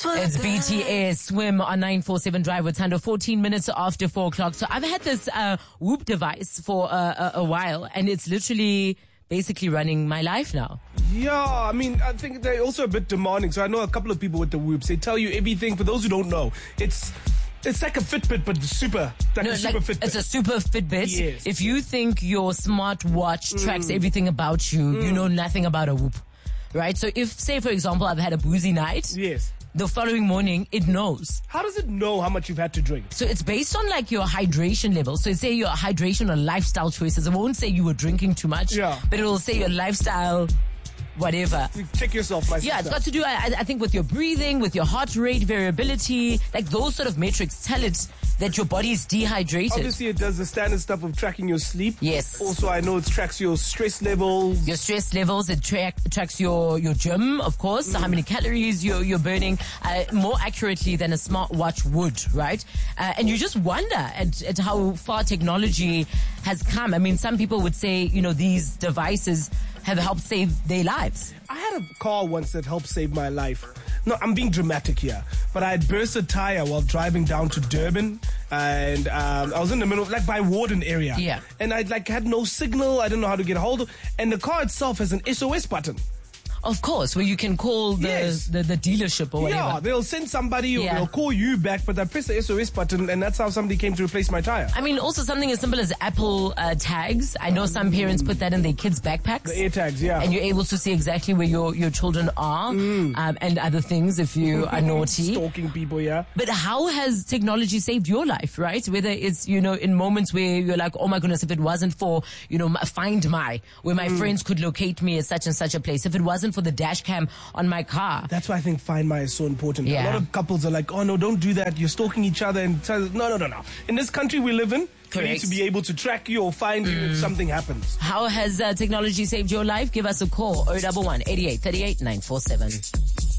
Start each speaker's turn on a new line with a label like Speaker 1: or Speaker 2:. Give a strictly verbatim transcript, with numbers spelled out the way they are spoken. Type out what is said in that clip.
Speaker 1: It's B T S Swim on nine four seven Drive with Tando, fourteen minutes after four o'clock. So I've had this uh, Whoop device for uh, a, a while, and it's literally basically running my life now.
Speaker 2: Yeah, I mean, I think they're also a bit demanding. So I know a couple of people with the Whoops. They tell you everything. For those who don't know, it's it's like a Fitbit, but super, like
Speaker 1: No,
Speaker 2: a super
Speaker 1: like,
Speaker 2: Fitbit.
Speaker 1: it's a super Fitbit.
Speaker 2: Yes.
Speaker 1: If you think your smartwatch tracks
Speaker 2: Mm.
Speaker 1: everything about you,
Speaker 2: Mm.
Speaker 1: you know nothing about a Whoop, right? So if, say, for example, I've had a boozy night,
Speaker 2: Yes.
Speaker 1: the following morning it knows.
Speaker 2: How does it know how much you've had to drink?
Speaker 1: So it's based on like your hydration level. So say your hydration or lifestyle choices. It won't say you were drinking too much,
Speaker 2: Yeah.
Speaker 1: but it will say your lifestyle, whatever.
Speaker 2: You check yourself, my
Speaker 1: Yeah, it's
Speaker 2: sister.
Speaker 1: got to do, I, I think, with your breathing, with your heart rate variability, like those sort of metrics tell it that your body is dehydrated.
Speaker 2: Obviously, it does the standard stuff of tracking your sleep.
Speaker 1: Yes.
Speaker 2: Also, I know it tracks your stress levels.
Speaker 1: Your stress levels, it track, tracks your, your gym, of course, so how many calories you're, you're burning, uh, more accurately than a smartwatch would, right? Uh, and you just wonder at, at how far technology has come. I mean, some people would say, you know, these devices have helped save their lives.
Speaker 2: I had a car once that helped save my life. No, I'm being dramatic here, but I had burst a tire while driving down to Durban, and um, I was in the middle, like by Warden area.
Speaker 1: Yeah.
Speaker 2: And I like had no signal. I didn't know how to get a hold of, and the car itself has an S O S button.
Speaker 1: Of course, where you can call the,
Speaker 2: Yes.
Speaker 1: the, the dealership or whatever.
Speaker 2: Yeah, they'll send somebody or
Speaker 1: Yeah.
Speaker 2: they'll call you back, but I pressed the S O S button, and that's how somebody came to replace my tire.
Speaker 1: I mean, also something as simple as Apple uh, tags. I know some parents put that in their kids' backpacks.
Speaker 2: The air tags, yeah.
Speaker 1: And you're able to see exactly where your, your children are um, and other things if you are naughty.
Speaker 2: Stalking people, yeah.
Speaker 1: But how has technology saved your life, right? Whether it's, you know, in moments where you're like, oh my goodness, if it wasn't for, you know, Find My, where my friends could locate me at such and such a place, if it wasn't for the dash cam on my car.
Speaker 2: That's why I think Find My is so important.
Speaker 1: Yeah.
Speaker 2: A lot of couples are like, oh no, don't do that. You're stalking each other. And no, no, no, no. In this country we live in, we need
Speaker 1: Correct.
Speaker 2: to be able to track you or find you if something happens.
Speaker 1: How has uh, technology saved your life? Give us a call, oh one one, eighty-eight, thirty-eight, nine four seven.